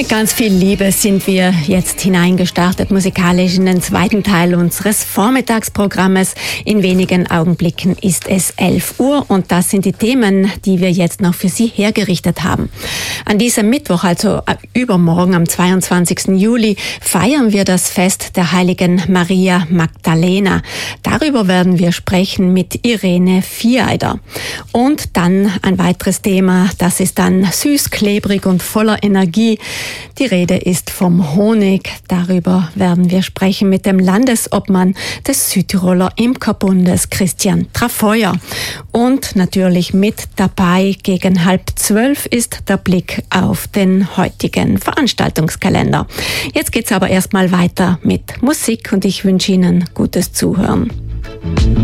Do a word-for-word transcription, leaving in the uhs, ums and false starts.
Mit ganz viel Liebe sind wir jetzt hineingestartet musikalisch in den zweiten Teil unseres Vormittagsprogrammes. In wenigen Augenblicken ist es elf Uhr und das sind die Themen, die wir jetzt noch für Sie hergerichtet haben. An diesem Mittwoch, also übermorgen am zweiundzwanzigsten Juli, feiern wir das Fest der heiligen Maria Magdalena. Darüber werden wir sprechen mit Irene Viereider. Und dann ein weiteres Thema, das ist dann süß, klebrig und voller Energie. Die Rede ist vom Honig. Darüber werden wir sprechen mit dem Landesobmann des Südtiroler Imkerbundes, Christian Trafeuer. Und natürlich mit dabei gegen halb zwölf ist der Blick auf den heutigen Veranstaltungskalender. Jetzt geht's aber erstmal weiter mit Musik und ich wünsche Ihnen gutes Zuhören.